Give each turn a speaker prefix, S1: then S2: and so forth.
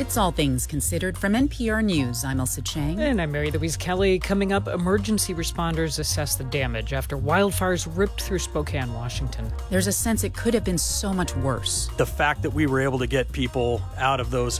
S1: It's All Things Considered from NPR News. I'm Elsa Chang.
S2: And I'm Mary Louise Kelly. Coming up, emergency responders assess the damage after wildfires ripped through Spokane, Washington.
S1: There's a sense it could have been so much worse.
S3: The fact that we were able to get people out of those